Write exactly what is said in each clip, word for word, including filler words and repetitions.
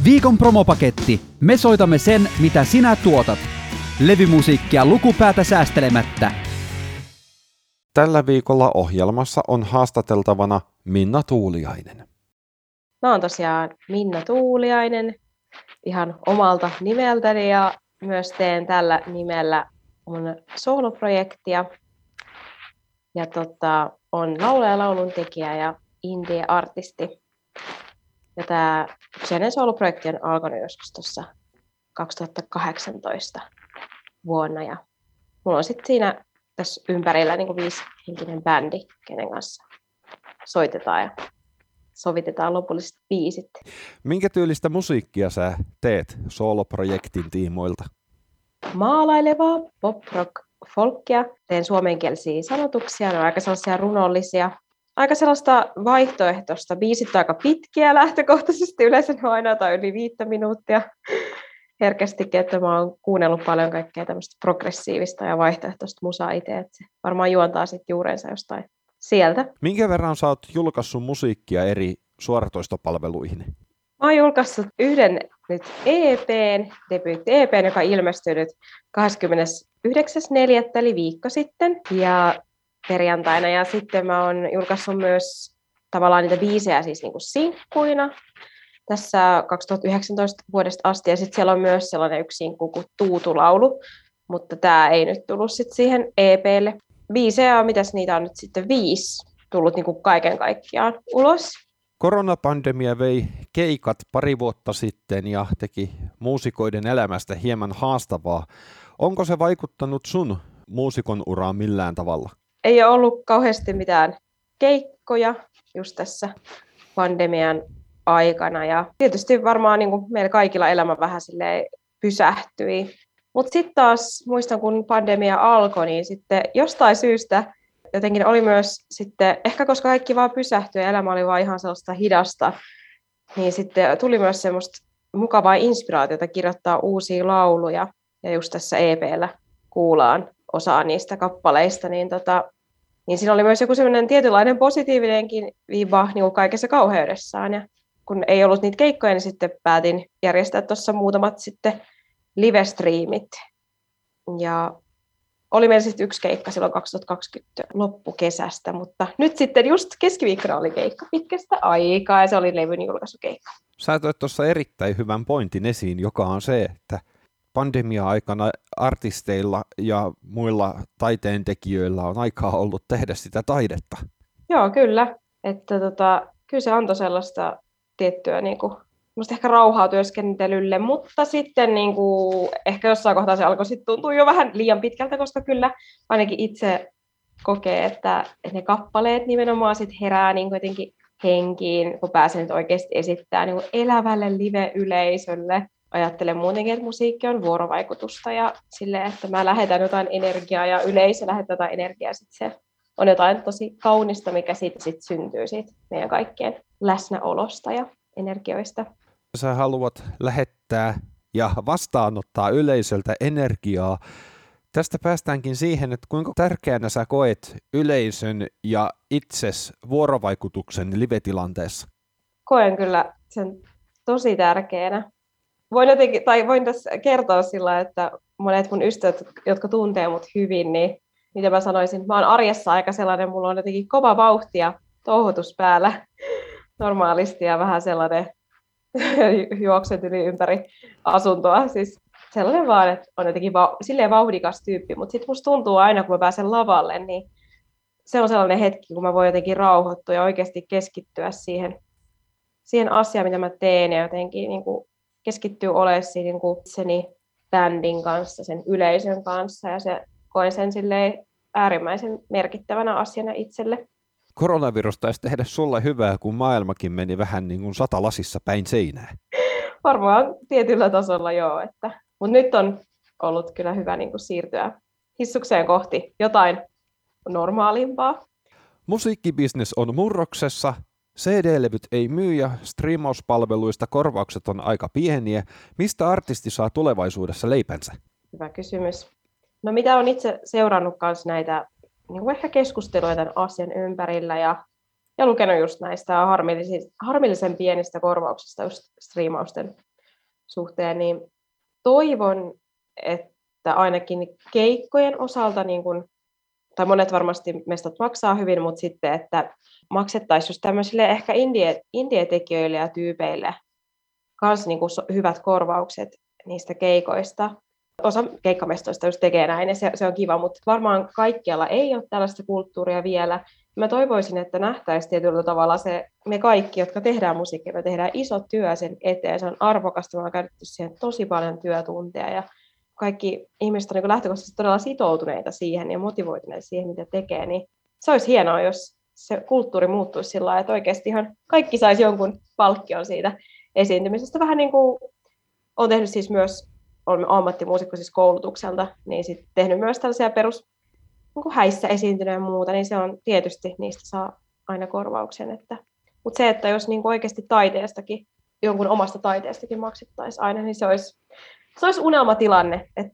Viikon promopaketti. Me soitamme sen, mitä sinä tuotat. Levymusiikkia lukupäätä säästelemättä. Tällä viikolla ohjelmassa on haastateltavana Minna Tuuliainen. Mä oon tosiaan Minna Tuuliainen ihan omalta nimeltäni ja myös teen tällä nimellä mun sooloprojektia. Ja tota, on laulaja, lauluntekijä ja indie-artisti. Ja tää kyseinen sooloprojekti on alkanut joskus tuossa kaksituhattakahdeksantoista vuonna. Ja mulla on sitten siinä tässä ympärillä niin kuin viisihenkinen bändi, kenen kanssa soitetaan ja sovitetaan lopulliset biisit. Minkä tyylistä musiikkia sä teet sooloprojektin tiimoilta? Maalailevaa pop-rock folkia. Teen suomenkielisiä sanotuksia, ne on aika sellaisia runollisia. Aika sellaista vaihtoehtoista. Biisit on aika pitkiä lähtökohtaisesti, yleensä ne on aina tai yli viittä minuuttia. Herkästikin, että mä oon kuunnellut paljon kaikkea tämmöistä progressiivista ja vaihtoehtoista musaa itse, että se varmaan juontaa sitten juurensa jostain sieltä. Minkä verran sä oot julkaissut musiikkia eri suoratoistopalveluihin? Mä oon julkaissut yhden nyt E P:n, debyytti-E P:n, joka ilmestyi nyt kahdeskymmenesyhdeksäs neljättä eli viikko sitten ja perjantaina. Ja sitten mä oon julkaissut myös tavallaan niitä biisejä siis niinku sinkkuina tässä kaksituhattayhdeksäntoista vuodesta asti. Ja sitten siellä on myös sellainen yksi sinkku kuin Tuutulaulu, mutta tämä ei nyt tullut sitten siihen E P:lle. Biisejä, mitäs niitä on nyt sitten viisi tullut niinku kaiken kaikkiaan ulos. Koronapandemia vei keikat pari vuotta sitten ja teki muusikoiden elämästä hieman haastavaa. Onko se vaikuttanut sun muusikon uraan millään tavalla? Ei ole ollut kauheasti mitään keikkoja just tässä pandemian aikana. Ja tietysti varmaan niin kuin meillä kaikilla elämä vähän silleen pysähtyi. Mutta sitten taas muistan, kun pandemia alkoi, niin sitten jostain syystä jotenkin oli myös sitten, ehkä koska kaikki vaan pysähtyi ja elämä oli vaan ihan sellaista hidasta, niin sitten tuli myös semmoista mukavaa inspiraatiota kirjoittaa uusia lauluja. Ja just tässä E P:llä kuullaan osaa niistä kappaleista, niin, tota, niin siinä oli myös joku semmoinen tietynlainen positiivinenkin viiva niin kuin kaikessa kauheudessaan. Ja kun ei ollut niitä keikkoja, niin sitten päätin järjestää tuossa muutamat sitten live-striimit. Ja oli meillä sitten yksi keikka silloin kaksituhattakaksikymmentä loppukesästä, mutta nyt sitten just keskiviikkona oli keikka pitkästä aikaa ja se oli levyn julkaisukeikka. Sä toit tuossa erittäin hyvän pointin esiin, joka on se, että pandemia-aikana artisteilla ja muilla taiteentekijöillä on aikaa ollut tehdä sitä taidetta. Joo, kyllä. Että tota, kyllä se antoi sellaista tiettyä niin kuin, ehkä rauhaa työskentelylle, mutta sitten niin kuin, ehkä jossain kohtaa se alkoi sitten tuntua jo vähän liian pitkältä, koska kyllä ainakin itse kokee, että, että ne kappaleet nimenomaan sit herää niin jotenkin henkiin, kun pääsen nyt oikeasti esittämään niin elävälle live-yleisölle. Ajattelen muutenkin, että musiikki on vuorovaikutusta ja silleen, että mä lähetän jotain energiaa ja yleisö lähettää jotain energiaa. Sit se on jotain tosi kaunista, mikä siitä sit syntyy siitä meidän kaikkien läsnäolosta ja energioista. Sä haluat lähettää ja vastaanottaa yleisöltä energiaa. Tästä päästäänkin siihen, että kuinka tärkeänä sä koet yleisön ja itses vuorovaikutuksen live-tilanteessa? Koen kyllä sen tosi tärkeänä. Voin, jotenkin, tai voin tässä kertoa sillä, että monet mun ystävät, jotka tuntee mut hyvin, niin mitä mä sanoisin, mä oon arjessa aika sellainen, mulla on jotenkin kova vauhti ja touhotus päällä normaalisti ja vähän sellainen juokset yli ympäri asuntoa. Siis sellainen vaan, että on jotenkin va- silleen vauhdikas tyyppi, mutta sitten musta tuntuu aina, kun mä pääsen lavalle, niin se on sellainen hetki, kun mä voin jotenkin rauhoittua ja oikeasti keskittyä siihen, siihen asiaan, mitä mä teen ja jotenkin niin kuin keskittyy olemaan siinä niin kuin itseni bändin kanssa, sen yleisön kanssa ja se, koen sen silleen äärimmäisen merkittävänä asiana itselle. Koronavirus taisi tehdä sulle hyvää, kun maailmakin meni vähän niin kuin satalasissa päin seinää. Varmaan tietyllä tasolla joo, että, mutta nyt on ollut kyllä hyvä niin kuin siirtyä hissukseen kohti jotain normaalimpaa. Musiikkibisnes on murroksessa, C D-levyt ei myy ja striimauspalveluista korvaukset on aika pieniä. Mistä artisti saa tulevaisuudessa leipänsä? Hyvä kysymys. No mitä on itse seurannut kanssa näitä niin kuin ehkä keskusteluja tämän asian ympärillä ja, ja lukenut just näistä harmillisen, harmillisen pienistä korvauksista just striimausten suhteen, niin toivon, että ainakin keikkojen osalta, niin kun, tai monet varmasti mestat maksaa hyvin, mutta sitten, että maksettaisiin just tämmöisille ehkä indie, indie-tekijöille ja tyypeille kanssa niin kuin hyvät korvaukset niistä keikoista. Osa keikkamestoista just tekee näin, ja se, se on kiva, mutta varmaan kaikkialla ei ole tällaista kulttuuria vielä. Mä toivoisin, että nähtäisiin tietyllä tavalla se, me kaikki, jotka tehdään musiikkia, me tehdään iso työ sen eteen, se on arvokasta, me on käytetty siihen tosi paljon työtunteja, ja kaikki ihmiset on niin lähtökohtaisesti todella sitoutuneita siihen ja motivoituneita siihen, mitä tekee, niin se olisi hienoa, jos se kulttuuri muuttuisi sillä lailla, että oikeasti ihan kaikki saisi jonkun palkkion siitä esiintymisestä. Vähän niin kuin olen tehnyt siis myös, olen ammattimuusikko siis koulutukselta, niin sitten tehnyt myös tällaisia perus niin kuin häissä esiintynyt ja muuta, niin se on tietysti, niistä saa aina korvauksen. Että, mutta se, että jos niin kuin oikeasti taiteestakin, jonkun omasta taiteestakin maksettaisiin aina, niin se olisi, se olisi unelmatilanne. Että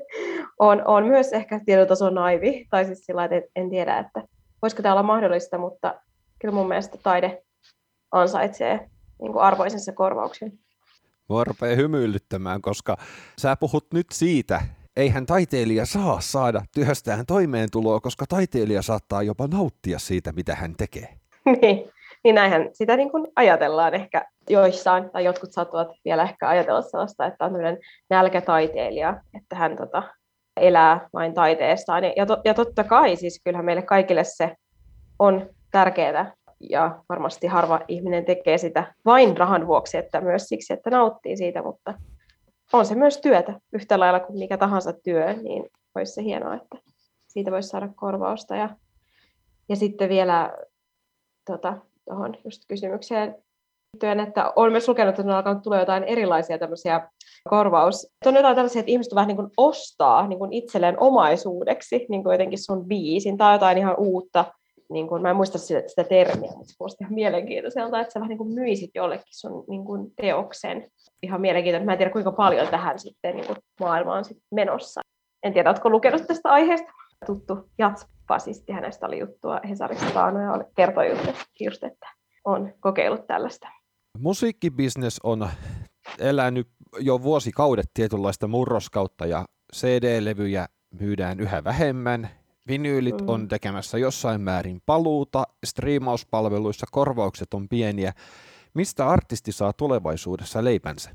on, on myös ehkä tietyllä tasolla naivi, tai siis sillä lailla, että en tiedä, että voisiko tämä olla mahdollista, mutta kyllä mun mielestä taide ansaitsee niin kuin arvoisensa korvauksen. Mua rupeaa hymyilyttämään, koska sä puhut nyt siitä, eihän taiteilija saa saada työstään toimeentuloa, koska taiteilija saattaa jopa nauttia siitä, mitä hän tekee. Niin, niin näinhän sitä niin kuin ajatellaan ehkä joissain, tai jotkut saattavat vielä ehkä ajatella sellaista, että on tämmöinen nälkätaiteilija, että hän tota, elää vain taiteestaan. Ja, to, ja totta kai, siis kyllähän meille kaikille se on tärkeää, ja varmasti harva ihminen tekee sitä vain rahan vuoksi, että myös siksi, että nauttii siitä, mutta on se myös työtä yhtä lailla kuin mikä tahansa työ, niin olisi se hienoa, että siitä voisi saada korvausta. Ja, ja sitten vielä tuohon tota, just kysymykseen liittyen, että olen myös lukenut, että on alkanut tulla jotain erilaisia tämmöisiä korvaus. On jotain tällaisia, että ihmiset vähän niin kuin ostaa niin kuin itselleen omaisuudeksi niin kuin jotenkin sun biisin tai jotain ihan uutta. Niin kuin, mä en muista sitä, sitä termiä, mutta se kuulosti ihan mielenkiintoiselta, että sä vähän niin kuin myisit jollekin sun niin kuin teoksen. Ihan mielenkiintoinen. Mä en tiedä, kuinka paljon tähän sitten niin kuin maailmaan sitten menossa. En tiedä, ootko lukenut tästä aiheesta? Tuttu jazzbasisti, hänestä oli juttua Hesarissa taannoin ja kertoi just, että on kokeillut tällaista. Musiikkibisnes on elänyt jo vuosikaudet tietynlaista murroskautta ja C D-levyjä myydään yhä vähemmän. Vinyylit mm. on tekemässä jossain määrin paluuta, striimauspalveluissa korvaukset on pieniä. Mistä artisti saa tulevaisuudessa leipänsä?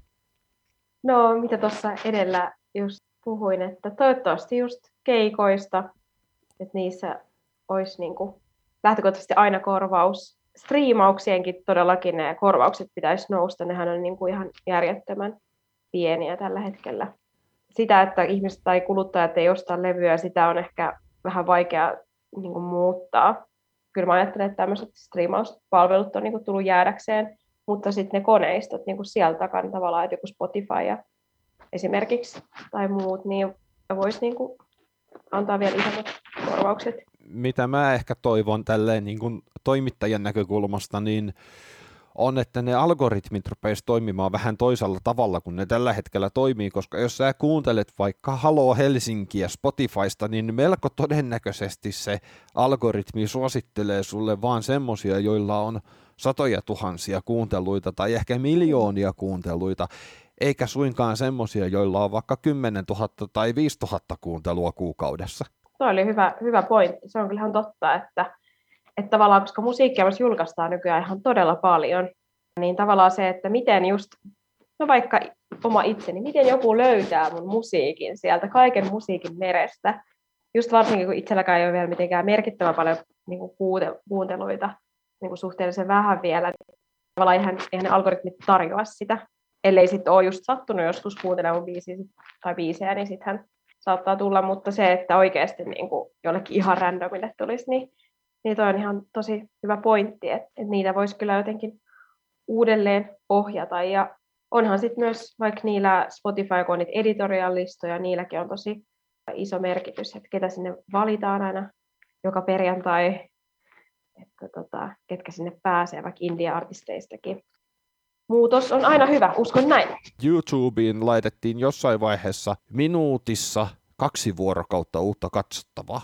No, mitä tuossa edellä just puhuin, että toivottavasti just keikoista, että niissä olisi niin kuin lähtökohtaisesti aina korvaus. Striimauksienkin todellakin ne korvaukset pitäisi nousta, nehän on niin kuin ihan järjettömän pieniä tällä hetkellä. Sitä, että ihmiset tai kuluttajat ei osta levyä, sitä on ehkä vähän vaikea niin kuin muuttaa. Kyllä mä ajattelen, että tämmöiset striimauspalvelut on niin kuin tullut jäädäkseen, mutta sitten ne koneistot niin kuin siellä takana tavallaan, että joku Spotify ja esimerkiksi tai muut, niin voisi niin kuin antaa vielä isommat korvaukset. Mitä mä ehkä toivon tälleen niin kuin toimittajan näkökulmasta, niin on, että ne algoritmit rupeaisi toimimaan vähän toisella tavalla kuin ne tällä hetkellä toimii, koska jos sä kuuntelet vaikka Haloo Helsinkiä Spotifysta, niin melko todennäköisesti se algoritmi suosittelee sulle vaan semmosia, joilla on satoja tuhansia kuunteluita tai ehkä miljoonia kuunteluita, eikä suinkaan semmosia, joilla on vaikka kymmenen tuhatta tai viisi tuhatta kuuntelua kuukaudessa. Tuo oli hyvä, hyvä pointti. Se on kyllä ihan totta, että Että tavallaan, koska musiikkia myös julkaistaan nykyään ihan todella paljon, niin tavallaan se, että miten just, no vaikka oma itseni, miten joku löytää mun musiikin sieltä kaiken musiikin merestä, just varsinkin kun itselläkään ei ole vielä mitenkään merkittävän paljon niin kuin kuunteluita, niin kuin suhteellisen vähän vielä, niin tavallaan eihän, eihän ne algoritmit tarjoa sitä, ellei sitten ole just sattunut joskus kuuntelemaan mun biisiä tai biisejä, niin sittenhän saattaa tulla, mutta se, että oikeasti niin kuin jollekin ihan randomille tulisi, niin Niin toi on ihan tosi hyvä pointti, että, että niitä voisi kyllä jotenkin uudelleen ohjata. Ja onhan sitten myös vaikka niillä Spotify, kun on niitä editorial-listoja, niilläkin on tosi iso merkitys, että ketä sinne valitaan aina joka perjantai, että tota, ketkä sinne pääsee, vaikka indie-artisteistakin. Muutos on aina hyvä, uskon näin. YouTubeen laitettiin jossain vaiheessa minuutissa kaksi vuorokautta uutta katsottavaa.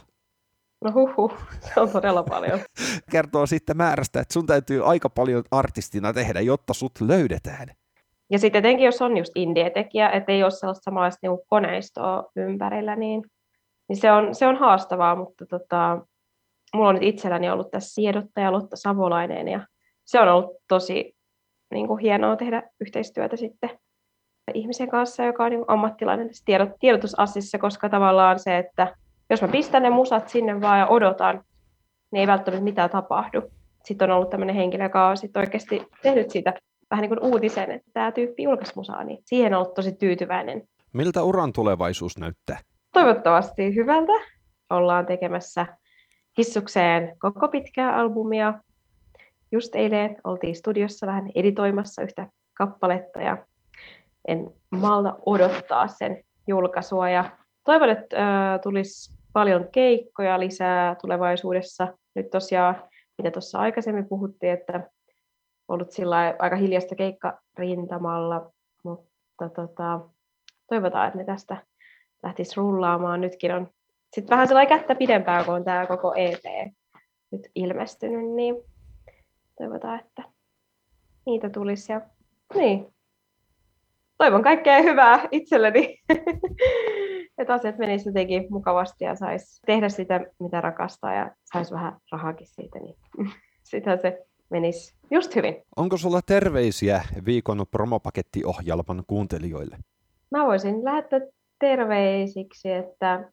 No huhhuh, se on todella paljon. Kertoo siitä määrästä, että sun täytyy aika paljon artistina tehdä, jotta sut löydetään. Ja sitten etenkin, jos on just indie-tekijä, että ei ole sellaista samanlaista niin kuin koneistoa ympärillä, niin, niin se, on, se on haastavaa, mutta tota, mulla on nyt itselläni ollut tässä tiedottaja Lotta Savolainen, ja se on ollut tosi niin kuin hienoa tehdä yhteistyötä sitten ihmisen kanssa, joka on niin kuin ammattilainen tässä tiedot, tiedotusasissa, koska tavallaan se, että jos mä pistän ne musat sinne vaan ja odotan, niin ei välttämättä mitään tapahdu. Sitten on ollut tämmöinen henkilö, joka on sitten oikeasti tehnyt siitä vähän niin kuin uutisen, että tämä tyyppi julkaisi musaa, niin siihen on ollut tosi tyytyväinen. Miltä uran tulevaisuus näyttää? Toivottavasti hyvältä. Ollaan tekemässä Hissukseen koko pitkää albumia. Just eilen oltiin studiossa vähän editoimassa yhtä kappaletta ja en malta odottaa sen julkaisua. Ja toivon, että äh, tulisi paljon keikkoja lisää tulevaisuudessa. Nyt tosiaan, mitä tuossa aikaisemmin puhuttiin, että ollut sillä aika hiljaista keikkarintamalla, mutta tota, toivotaan, että ne tästä lähtisi rullaamaan. Nytkin on sitten vähän sellainen kättä pidempää, kun on tämä koko E P nyt ilmestynyt, niin toivotaan, että niitä tulisi. Ja niin, toivon kaikkea hyvää itselleni, että asiat menisivät jotenkin mukavasti ja saisi tehdä sitä, mitä rakastaa ja saisi vähän rahaakin siitä, niin sitä se menisi just hyvin. Onko sulla terveisiä viikon promopakettiohjelman kuuntelijoille? Mä voisin lähettää terveisiksi, että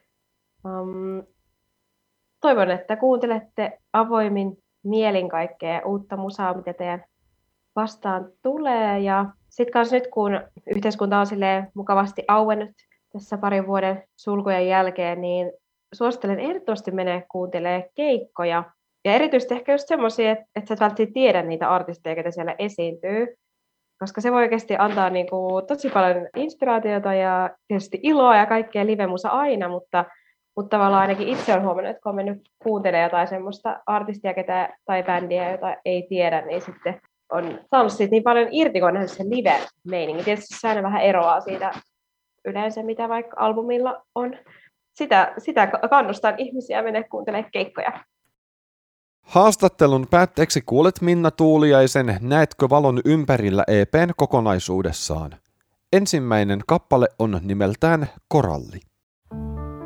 um, toivon, että kuuntelette avoimin mielin kaikkea uutta musaa, mitä teidän vastaan tulee. Ja sitten kanssa nyt, kun yhteiskunta on silleen mukavasti auennut tässä parin vuoden sulkujen jälkeen, niin suosittelen ehdottomasti menee kuuntelemaan keikkoja. Ja erityisesti ehkä just semmoisia, että, että sä et välttämättä tiedä niitä artisteja, ketä siellä esiintyy. Koska se voi oikeasti antaa niin kuin tosi paljon inspiraatiota ja tietysti iloa ja kaikkea live-musa aina, mutta, mutta tavallaan ainakin itse olen huomannut, että kun on mennyt kuuntelemaan jotain semmoista artistia ketä, tai bändiä, jota ei tiedä, niin sitten on saanut siitä niin paljon irti, kun on nähnyt sen live-meiningin. Tietysti se aina vähän eroaa siitä yleensä, mitä vaikka albumilla on. Sitä, sitä kannustan ihmisiä mennä kuuntelemaan keikkoja. Haastattelun päätteeksi kuulet Minna Tuuliaisen Näetkö valon ympärillä E P:n kokonaisuudessaan. Ensimmäinen kappale on nimeltään Koralli.